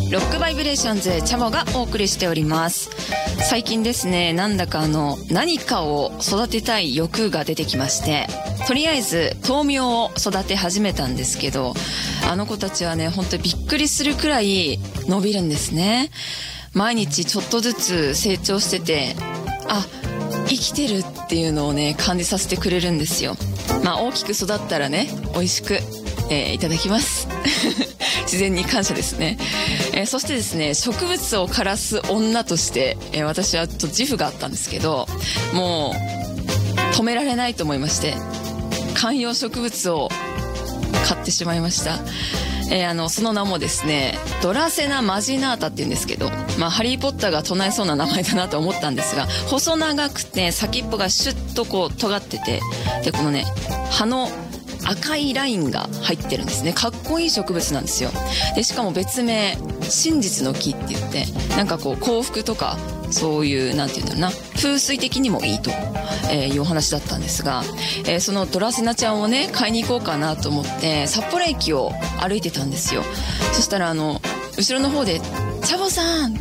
ロックバイブレーションズチャボがお送りしております。最近ですね、なんだか何かを育てたい欲が出てきまして、とりあえず豆苗を育て始めたんですけど、あの子たちはね、本当にびっくりするくらい伸びるんですね。毎日ちょっとずつ成長してて、あ、生きてるっていうのをね、感じさせてくれるんですよ。大きく育ったらね、美味しく、いただきます自然に感謝ですね。そしてですね、植物を枯らす女として、私はちょっと自負があったんですけど、もう止められないと思いまして、観葉植物を買ってしまいました。その名もですね、ドラセナマジナータって言うんですけど、ハリーポッターが唱えそうな名前だなと思ったんですが、細長くて先っぽがシュッとこう尖ってて、でこのね、葉の赤いラインが入ってるんですね。かっこいい植物なんですよ。でしかも別名真実の木って言って、なんかこう幸福とかそういうなんて言うんだろうな、風水的にもいいというお話だったんですが、そのドラセナちゃんをね、買いに行こうかなと思って札幌駅を歩いてたんですよ。そしたら後ろの方でチャボさん